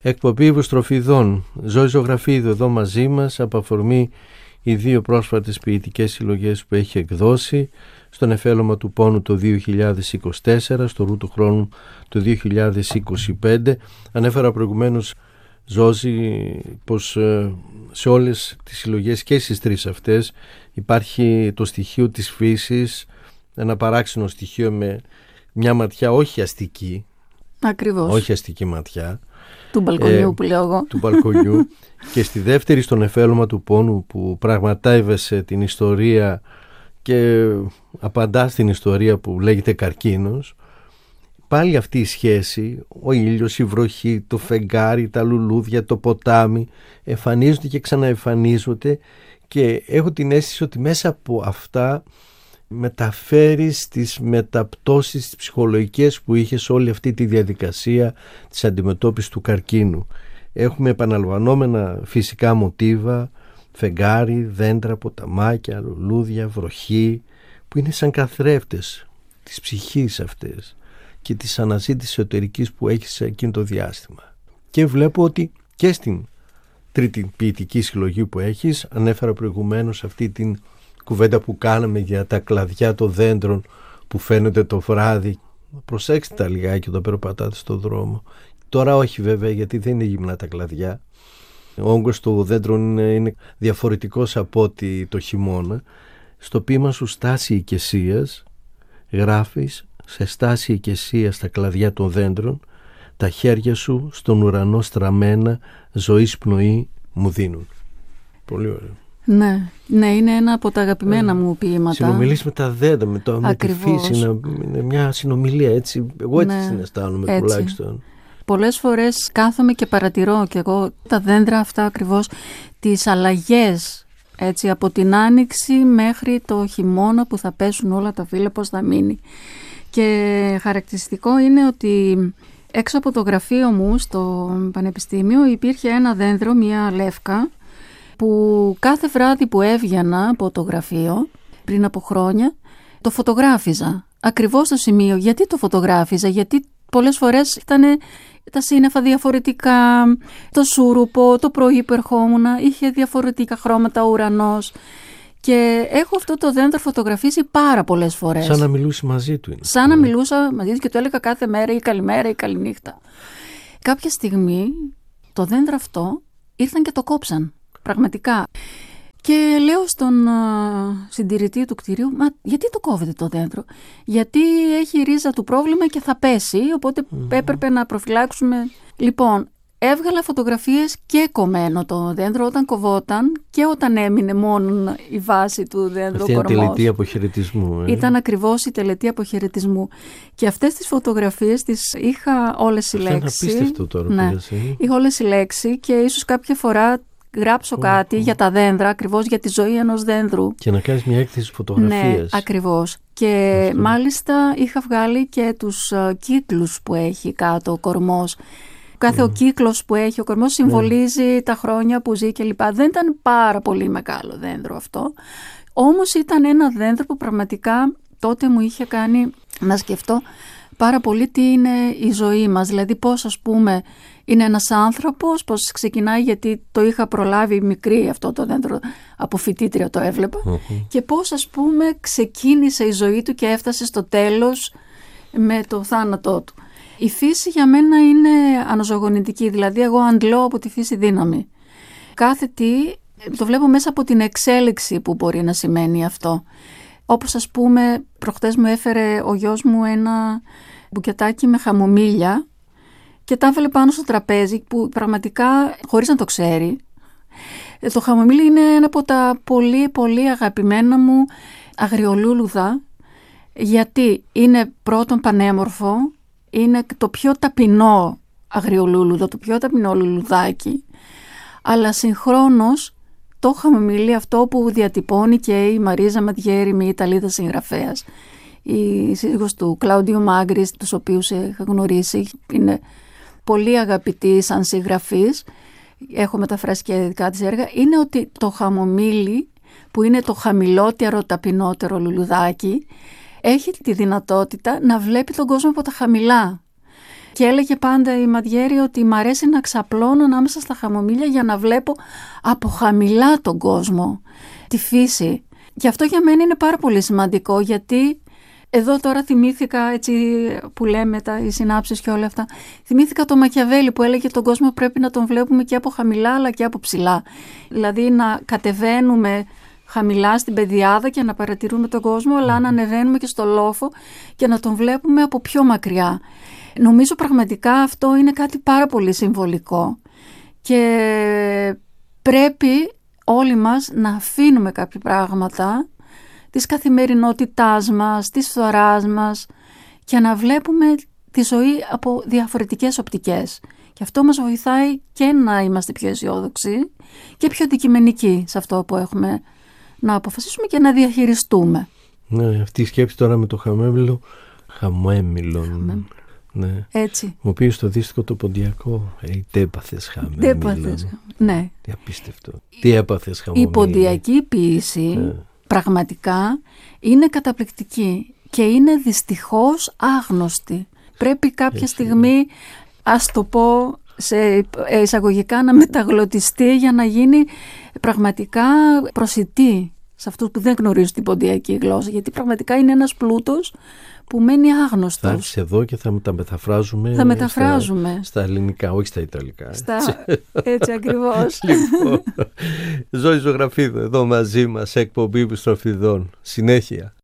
Εκπομπή Βουστροφιδών. Ζώη Ζωγραφίδου εδώ μαζί μας, από αφορμή οι δύο πρόσφατες ποιητικές συλλογές που έχει εκδώσει, στο Νεφέλωμα του Πόνου το 2024, στο Ρου του Χρόνου το 2025. Ανέφερα προηγουμένως, Ζώζη, πως σε όλες τις συλλογές και στις τρεις αυτές υπάρχει το στοιχείο της φύσης, ένα παράξενο στοιχείο με μια ματιά όχι αστική. Ακριβώς. Όχι αστική ματιά. Του μπαλκονιού που λέω εγώ. Του μπαλκονιού. Και στη δεύτερη, στο Νεφέλωμα του Πόνου, που πραγματεύεσαι την ιστορία και απαντά στην ιστορία που λέγεται καρκίνος, πάλι αυτή η σχέση, ο ήλιος, η βροχή, το φεγγάρι, τα λουλούδια, το ποτάμι, εμφανίζονται και ξαναεμφανίζονται, και έχω την αίσθηση ότι μέσα από αυτά μεταφέρεις τις μεταπτώσεις τις ψυχολογικές που είχε σε όλη αυτή τη διαδικασία της αντιμετώπισης του καρκίνου. Έχουμε επαναλαμβανόμενα φυσικά μοτίβα, φεγγάρι, δέντρα, ποταμάκια, λουλούδια, βροχή, που είναι σαν καθρέφτες της ψυχής αυτές και της αναζήτησης εσωτερικής που έχεις σε εκείνο το διάστημα. Και βλέπω ότι και στην τρίτη ποιητική συλλογή που έχεις, ανέφερα προηγουμένως αυτή την κουβέντα που κάναμε για τα κλαδιά των δέντρων που φαίνονται το βράδυ. Προσέξτε τα λιγάκι όταν περπατάτε στον δρόμο. Τώρα όχι βέβαια, γιατί δεν είναι γυμνά τα κλαδιά. Ο όγκος του δέντρων είναι διαφορετικός από ότι το χειμώνα. Στο ποίημα σου «Στάση οικεσίας» γράφεις: «Σε στάση οικεσίας στα κλαδιά των δέντρων, τα χέρια σου στον ουρανό στραμμένα ζωής πνοή μου δίνουν». Πολύ ωραίο. Ναι, είναι ένα από τα αγαπημένα μου ποίηματα. Συνομιλείς με τα δέντρα, με τη φύση, είναι μια συνομιλία, έτσι. Εγώ έτσι την αισθάνομαι τουλάχιστον. Πολλές φορές κάθομαι και παρατηρώ και εγώ τα δέντρα αυτά ακριβώς, τις αλλαγές, έτσι, από την άνοιξη μέχρι το χειμώνα που θα πέσουν όλα τα φύλλα, πώς θα μείνει. Και χαρακτηριστικό είναι ότι έξω από το γραφείο μου στο πανεπιστήμιο υπήρχε ένα δέντρο, μια λεύκα, που κάθε βράδυ που έβγαινα από το γραφείο πριν από χρόνια το φωτογράφιζα ακριβώς στο σημείο. Γιατί το φωτογράφιζα? Γιατί πολλές φορές ήταν τα σύννεφα διαφορετικά, το σούρουπο, το πρωί που ερχόμουν είχε διαφορετικά χρώματα ο ουρανός, και έχω αυτό το δέντρο φωτογραφίσει πάρα πολλές φορές. Σαν να μιλούσε μαζί του. Σαν να μιλούσα μαζί του και του έλεγα κάθε μέρα ή καλημέρα ή καληνύχτα. Κάποια στιγμή το δέντρο αυτό ήρθαν και το κόψαν. Πραγματικά. Και λέω στον συντηρητή του κτηρίου, μα γιατί το κόβετε το δέντρο? Γιατί έχει ρίζα του πρόβλημα και θα πέσει, οπότε έπρεπε να προφυλάξουμε. Λοιπόν, έβγαλα φωτογραφίες και κομμένο το δέντρο όταν κοβόταν και όταν έμεινε μόνο η βάση του δέντρου. Αυτή είναι η τελετή αποχαιρετισμού. Ήταν ακριβώς η τελετή αποχαιρετισμού. Και αυτές τις φωτογραφίες τις είχα όλες συλλέξει. Είναι απίστευτο τώρα. Ναι, είχα όλες συλλέξει και ίσως κάποια φορά γράψω κάτι για τα δέντρα, ακριβώς για τη ζωή ενός δέντρου. Και να κάνεις μια έκθεση φωτογραφίας. Ναι, ακριβώς. Και αυτό. Μάλιστα είχα βγάλει και τους κύκλους που έχει κάτω ο κορμός. Κάθε ο κύκλος που έχει ο κορμός συμβολίζει τα χρόνια που ζει κλπ. Δεν ήταν πάρα πολύ μεγάλο δέντρο αυτό. Όμως ήταν ένα δέντρο που πραγματικά τότε μου είχε κάνει να σκεφτώ πάρα πολύ τι είναι η ζωή μας. Δηλαδή πώς, ας πούμε, είναι ένας άνθρωπος, πώς ξεκινάει, γιατί το είχα προλάβει μικρή αυτό το δέντρο, από φοιτήτρια το έβλεπα, και πώς, ας πούμε, ξεκίνησε η ζωή του και έφτασε στο τέλος με το θάνατό του. Η φύση για μένα είναι αναζωογονητική, δηλαδή εγώ αντλώ από τη φύση δύναμη. Κάθε τι το βλέπω μέσα από την εξέλιξη που μπορεί να σημαίνει αυτό. Όπως, ας πούμε, προχτές μου έφερε ο γιος μου ένα μπουκετάκι με χαμομήλια και τα έβαλε πάνω στο τραπέζι, που πραγματικά, χωρίς να το ξέρει, το χαμομήλι είναι ένα από τα πολύ πολύ αγαπημένα μου αγριολούλουδα, γιατί είναι πρώτον πανέμορφο, είναι το πιο ταπεινό αγριολούλουδο, το πιο ταπεινό λουλουδάκι, αλλά συγχρόνως το χαμομήλι αυτό που διατυπώνει και η Μαρίζα Ματιέρη, μια Ιταλίδα συγγραφέας, η σύζυγος του Κλάουντιο Μάγκρης, τους οποίους είχα γνωρίσει, είναι πολύ αγαπητή σαν συγγραφής, έχω μεταφράσει και δικά της έργα, είναι ότι το χαμομήλι, που είναι το χαμηλότερο, ταπεινότερο λουλουδάκι, έχει τη δυνατότητα να βλέπει τον κόσμο από τα χαμηλά. Και έλεγε πάντα η Μαδιέρη ότι μ' αρέσει να ξαπλώνω ανάμεσα στα χαμομήλια για να βλέπω από χαμηλά τον κόσμο, τη φύση. Και αυτό για μένα είναι πάρα πολύ σημαντικό, γιατί εδώ τώρα θυμήθηκα, έτσι που λέμε οι συνάψεις και όλα αυτά, θυμήθηκα το Μακιαβέλη που έλεγε τον κόσμο πρέπει να τον βλέπουμε και από χαμηλά αλλά και από ψηλά. Δηλαδή να κατεβαίνουμε χαμηλά στην πεδιάδα και να παρατηρούμε τον κόσμο, αλλά να ανεβαίνουμε και στο λόφο και να τον βλέπουμε από πιο μακριά. Νομίζω πραγματικά αυτό είναι κάτι πάρα πολύ συμβολικό και πρέπει όλοι μας να αφήνουμε κάποια πράγματα της καθημερινότητάς μας, της φθοράς μας και να βλέπουμε τη ζωή από διαφορετικές οπτικές. Και αυτό μας βοηθάει και να είμαστε πιο αισιόδοξοι και πιο αντικειμενικοί σε αυτό που έχουμε να αποφασίσουμε και να διαχειριστούμε. Ναι, αυτή η σκέψη τώρα με το χαμέμιλον. Ναι. Έτσι. Μου πήγε στο δύστικο το ποντιακό. Τι έπαθες χαμέμιλον. Ναι. Τι απίστευτο. Τι έπαθες χαμέμιλον. Η ποντιακή ποίηση πραγματικά είναι καταπληκτική και είναι δυστυχώς άγνωστη. Πρέπει κάποια στιγμή, ας το πω σε εισαγωγικά, να μεταγλωτιστεί για να γίνει πραγματικά προσιτή σε αυτούς που δεν γνωρίζουν την ποντιακή γλώσσα, γιατί πραγματικά είναι ένας πλούτος που μένει άγνωστος. Θα έρθεις εδώ και θα τα μεταφράζουμε. Θα μεταφράζουμε. Στα ελληνικά, όχι στα ιταλικά. Έτσι ακριβώς. Λοιπόν, Ζώη Ζωγραφίδου εδώ μαζί μας, εκπομπή Επιστροφιδών. Συνέχεια.